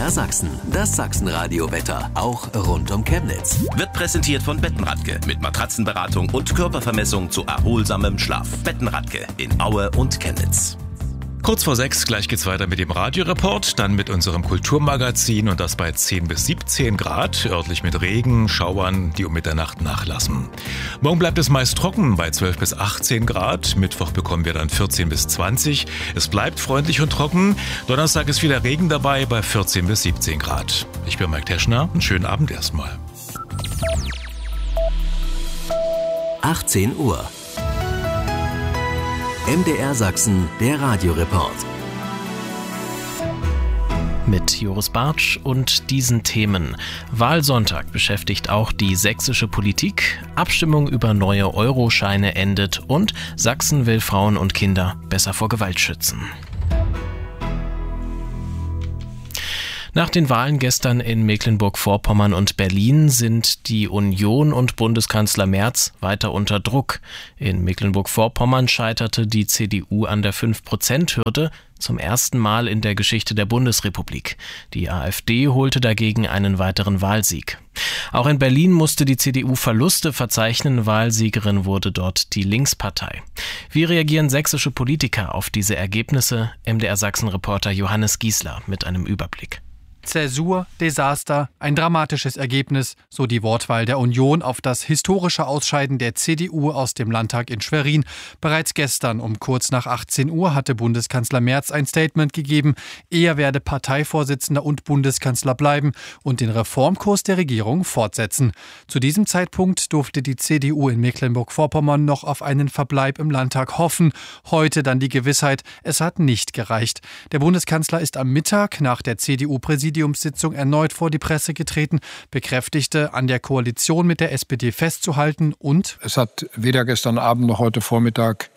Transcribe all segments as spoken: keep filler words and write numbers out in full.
R Sachsen, das Sachsenradio-Wetter, auch rund um Chemnitz. Wird präsentiert von Bettenradke mit Matratzenberatung und Körpervermessung zu erholsamem Schlaf. Bettenradke in Aue und Chemnitz. Kurz vor sechs, gleich geht's weiter mit dem Radioreport, dann mit unserem Kulturmagazin und das bei zehn bis siebzehn Grad, örtlich mit Regen, Schauern, die um Mitternacht nachlassen. Morgen bleibt es meist trocken bei zwölf bis achtzehn Grad, Mittwoch bekommen wir dann vierzehn bis zwanzig. Es bleibt freundlich und trocken, Donnerstag ist wieder Regen dabei bei vierzehn bis siebzehn Grad. Ich bin Mike Teschner, einen schönen Abend erstmal. achtzehn Uhr. M D R Sachsen, der Radioreport. Mit Joris Bartsch und diesen Themen. Wahlsonntag beschäftigt auch die sächsische Politik. Abstimmung über neue Euroscheine endet und Sachsen will Frauen und Kinder besser vor Gewalt schützen. Nach den Wahlen gestern in Mecklenburg-Vorpommern und Berlin sind die Union und Bundeskanzler Merz weiter unter Druck. In Mecklenburg-Vorpommern scheiterte die C D U an der fünf Prozent Hürde zum ersten Mal in der Geschichte der Bundesrepublik. Die AfD holte dagegen einen weiteren Wahlsieg. Auch in Berlin musste die C D U Verluste verzeichnen. Wahlsiegerin wurde dort die Linkspartei. Wie reagieren sächsische Politiker auf diese Ergebnisse? M D R Sachsen-Reporter Johannes Giesler mit einem Überblick. Zäsur, Desaster, ein dramatisches Ergebnis, so die Wortwahl der Union auf das historische Ausscheiden der C D U aus dem Landtag in Schwerin. Bereits gestern um kurz nach achtzehn Uhr hatte Bundeskanzler Merz ein Statement gegeben, er werde Parteivorsitzender und Bundeskanzler bleiben und den Reformkurs der Regierung fortsetzen. Zu diesem Zeitpunkt durfte die C D U in Mecklenburg-Vorpommern noch auf einen Verbleib im Landtag hoffen. Heute dann die Gewissheit, es hat nicht gereicht. Der Bundeskanzler ist am Mittag nach der C D U-Präsidentin Präsidiumssitzung erneut vor die Presse getreten, bekräftigte, an der Koalition mit der S P D festzuhalten und: Es hat weder gestern Abend noch heute Vormittag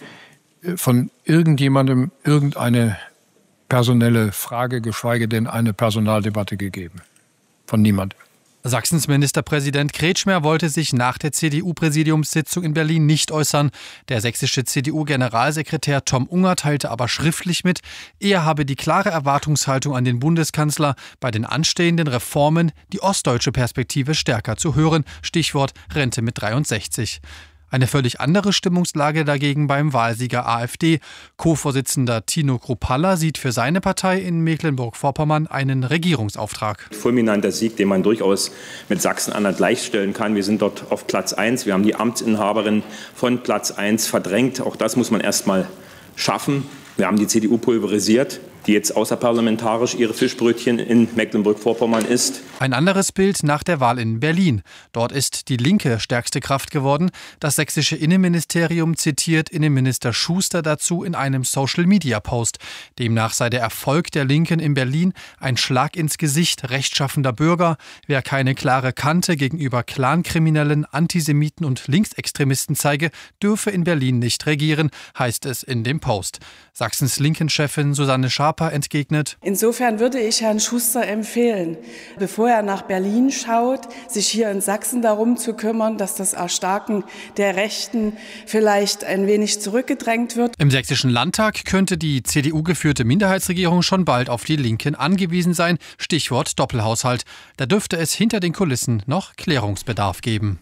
von irgendjemandem irgendeine personelle Frage, geschweige denn eine Personaldebatte gegeben. Von niemandem. Sachsens Ministerpräsident Kretschmer wollte sich nach der C D U-Präsidiumssitzung in Berlin nicht äußern. Der sächsische C D U-Generalsekretär Tom Unger teilte aber schriftlich mit, er habe die klare Erwartungshaltung an den Bundeskanzler, bei den anstehenden Reformen die ostdeutsche Perspektive stärker zu hören. Stichwort Rente mit dreiundsechzig. Eine völlig andere Stimmungslage dagegen beim Wahlsieger AfD. Co-Vorsitzender Tino Kruppalla sieht für seine Partei in Mecklenburg-Vorpommern einen Regierungsauftrag. Fulminanter Sieg, den man durchaus mit Sachsen-Anhalt gleichstellen kann. Wir sind dort auf Platz eins. Wir haben die Amtsinhaberin von Platz eins verdrängt. Auch das muss man erst mal schaffen. Wir haben die C D U pulverisiert, die jetzt außerparlamentarisch ihre Fischbrötchen in Mecklenburg-Vorpommern isst. Ein anderes Bild nach der Wahl in Berlin. Dort ist die Linke stärkste Kraft geworden. Das sächsische Innenministerium zitiert Innenminister Schuster dazu in einem Social-Media-Post. Demnach sei der Erfolg der Linken in Berlin ein Schlag ins Gesicht rechtschaffender Bürger. Wer keine klare Kante gegenüber Clankriminellen, Antisemiten und Linksextremisten zeige, dürfe in Berlin nicht regieren, heißt es in dem Post. Sachsens Linken-Chefin Susanne Schaper entgegnet: Insofern würde ich Herrn Schuster empfehlen, bevor er nach Berlin schaut, sich hier in Sachsen darum zu kümmern, dass das Erstarken der Rechten vielleicht ein wenig zurückgedrängt wird. Im sächsischen Landtag könnte die C D U-geführte Minderheitsregierung schon bald auf die Linken angewiesen sein. Stichwort Doppelhaushalt. Da dürfte es hinter den Kulissen noch Klärungsbedarf geben.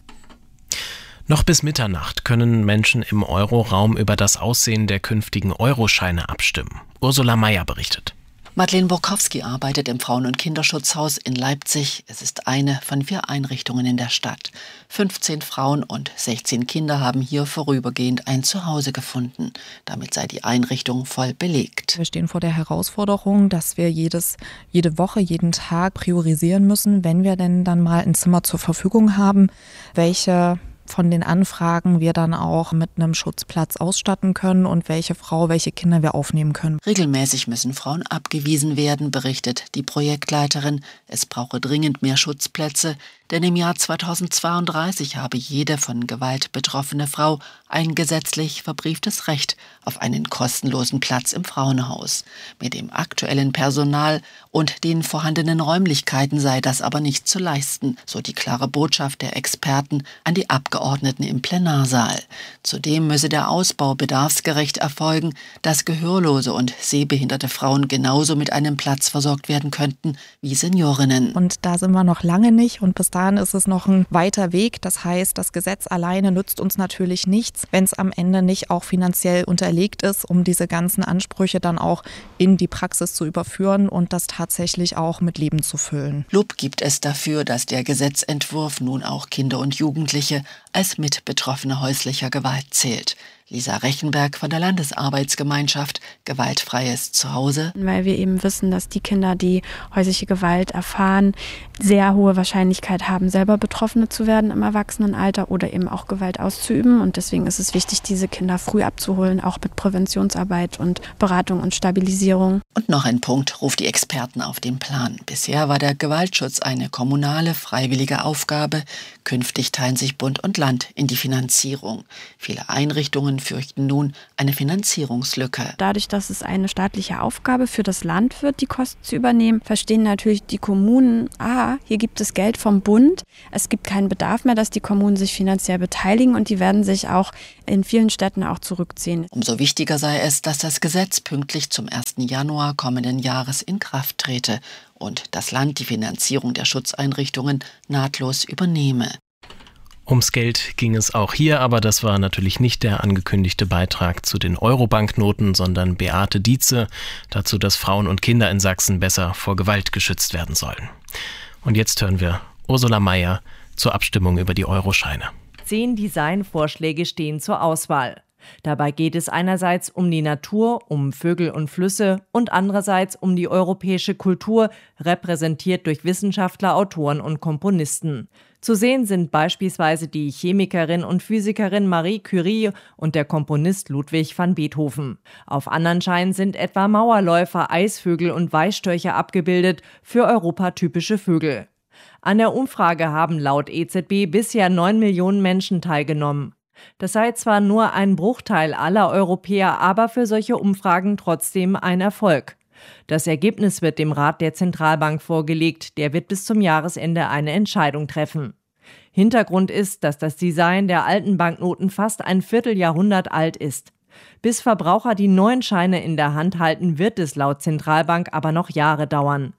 Noch bis Mitternacht können Menschen im Euroraum über das Aussehen der künftigen Euroscheine abstimmen. Ursula Mayer berichtet. Madeleine Borkowski arbeitet im Frauen- und Kinderschutzhaus in Leipzig. Es ist eine von vier Einrichtungen in der Stadt. fünfzehn Frauen und sechzehn Kinder haben hier vorübergehend ein Zuhause gefunden. Damit sei die Einrichtung voll belegt. Wir stehen vor der Herausforderung, dass wir jedes, jede Woche, jeden Tag priorisieren müssen, wenn wir denn dann mal ein Zimmer zur Verfügung haben, welche von den Anfragen wir dann auch mit einem Schutzplatz ausstatten können und welche Frau, welche Kinder wir aufnehmen können. Regelmäßig müssen Frauen abgewiesen werden, berichtet die Projektleiterin. Es brauche dringend mehr Schutzplätze, denn im Jahr zweitausendzweiunddreißig habe jede von Gewalt betroffene Frau ein gesetzlich verbrieftes Recht auf einen kostenlosen Platz im Frauenhaus. Mit dem aktuellen Personal und den vorhandenen Räumlichkeiten sei das aber nicht zu leisten, so die klare Botschaft der Experten an die Abgeordneten im Plenarsaal. Zudem müsse der Ausbau bedarfsgerecht erfolgen, dass gehörlose und sehbehinderte Frauen genauso mit einem Platz versorgt werden könnten wie Seniorinnen. Und da sind wir noch lange nicht und bis dahin ist es noch ein weiter Weg. Das heißt, das Gesetz alleine nützt uns natürlich nichts, wenn es am Ende nicht auch finanziell unterlegt ist, um diese ganzen Ansprüche dann auch in die Praxis zu überführen und das tatsächlich auch mit Leben zu füllen. Lob gibt es dafür, dass der Gesetzentwurf nun auch Kinder und Jugendliche als Mitbetroffene häuslicher Gewalt zählt. Lisa Rechenberg von der Landesarbeitsgemeinschaft Gewaltfreies Zuhause. Weil wir eben wissen, dass die Kinder, die häusliche Gewalt erfahren, sehr hohe Wahrscheinlichkeit haben, selber Betroffene zu werden im Erwachsenenalter oder eben auch Gewalt auszuüben. Und deswegen ist es wichtig, diese Kinder früh abzuholen, auch mit Präventionsarbeit und Beratung und Stabilisierung. Und noch ein Punkt ruft die Experten auf den Plan. Bisher war der Gewaltschutz eine kommunale, freiwillige Aufgabe. Künftig teilen sich Bund und Land in die Finanzierung. Viele Einrichtungen fürchten nun eine Finanzierungslücke. Dadurch, dass es eine staatliche Aufgabe für das Land wird, die Kosten zu übernehmen, verstehen natürlich die Kommunen, ah, hier gibt es Geld vom Bund, es gibt keinen Bedarf mehr, dass die Kommunen sich finanziell beteiligen und die werden sich auch in vielen Städten auch zurückziehen. Umso wichtiger sei es, dass das Gesetz pünktlich zum ersten Januar kommenden Jahres in Kraft trete und das Land die Finanzierung der Schutzeinrichtungen nahtlos übernehme. Ums Geld ging es auch hier, aber das war natürlich nicht der angekündigte Beitrag zu den Euro-Banknoten, sondern Beate Dietze dazu, dass Frauen und Kinder in Sachsen besser vor Gewalt geschützt werden sollen. Und jetzt hören wir Ursula Mayer zur Abstimmung über die Euroscheine. Zehn Designvorschläge stehen zur Auswahl. Dabei geht es einerseits um die Natur, um Vögel und Flüsse und andererseits um die europäische Kultur, repräsentiert durch Wissenschaftler, Autoren und Komponisten. Zu sehen sind beispielsweise die Chemikerin und Physikerin Marie Curie und der Komponist Ludwig van Beethoven. Auf anderen Scheinen sind etwa Mauerläufer, Eisvögel und Weißstörche abgebildet, für Europa typische Vögel. An der Umfrage haben laut E Z B bisher neun Millionen Menschen teilgenommen. Das sei zwar nur ein Bruchteil aller Europäer, aber für solche Umfragen trotzdem ein Erfolg. Das Ergebnis wird dem Rat der Zentralbank vorgelegt, der wird bis zum Jahresende eine Entscheidung treffen. Hintergrund ist, dass das Design der alten Banknoten fast ein Vierteljahrhundert alt ist. Bis Verbraucher die neuen Scheine in der Hand halten, wird es laut Zentralbank aber noch Jahre dauern.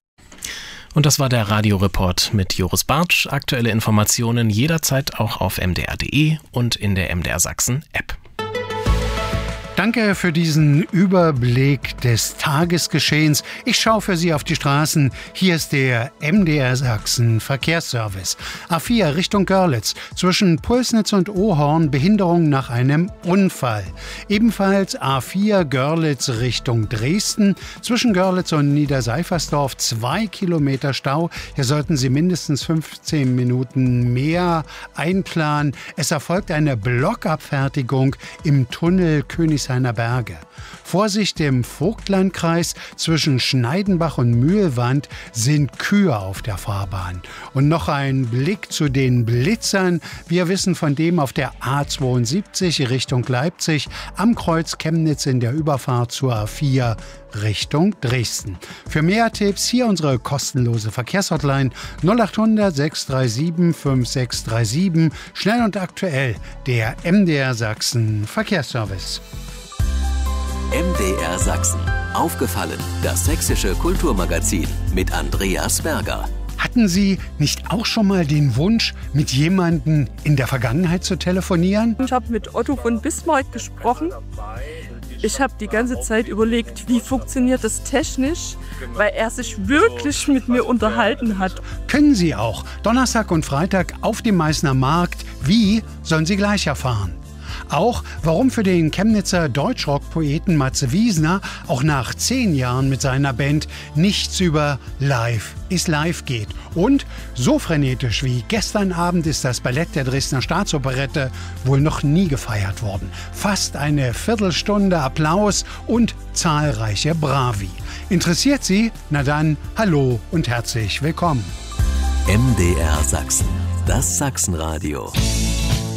Und das war der Radioreport mit Joris Bartsch. Aktuelle Informationen jederzeit auch auf m d r punkt d e und in der M D R Sachsen App. Danke für diesen Überblick des Tagesgeschehens. Ich schaue für Sie auf die Straßen. Hier ist der M D R Sachsen Verkehrsservice. A vier Richtung Görlitz. Zwischen Pulsnitz und Ohorn Behinderung nach einem Unfall. Ebenfalls A vier Görlitz Richtung Dresden. Zwischen Görlitz und Niederseifersdorf zwei Kilometer Stau. Hier sollten Sie mindestens fünfzehn Minuten mehr einplanen. Es erfolgt eine Blockabfertigung im Tunnel Königshainer Berge. Vorsicht im Vogtlandkreis, zwischen Schneidenbach und Mühlwand sind Kühe auf der Fahrbahn. Und noch ein Blick zu den Blitzern. Wir wissen von dem auf der A zweiundsiebzig Richtung Leipzig, am Kreuz Chemnitz in der Überfahrt zur A vier Richtung Dresden. Für mehr Tipps hier unsere kostenlose Verkehrshotline null acht hundert sechs drei sieben fünf sechs drei sieben. Schnell und aktuell der M D R Sachsen Verkehrsservice. M D R Sachsen. Aufgefallen, das sächsische Kulturmagazin mit Andreas Berger. Hatten Sie nicht auch schon mal den Wunsch, mit jemandem in der Vergangenheit zu telefonieren? Ich habe mit Otto von Bismarck gesprochen. Ich habe die ganze Zeit überlegt, wie funktioniert das technisch, weil er sich wirklich mit mir unterhalten hat. Können Sie auch. Donnerstag und Freitag auf dem Meißner Markt. Wie, sollen Sie gleich erfahren. Auch, warum für den Chemnitzer Deutschrock-Poeten Matze Wiesner auch nach zehn Jahren mit seiner Band nichts über Live ist live geht. Und so frenetisch wie gestern Abend ist das Ballett der Dresdner Staatsoperette wohl noch nie gefeiert worden. Fast eine Viertelstunde Applaus und zahlreiche Bravi. Interessiert Sie? Na dann, hallo und herzlich willkommen. M D R Sachsen, das Sachsenradio.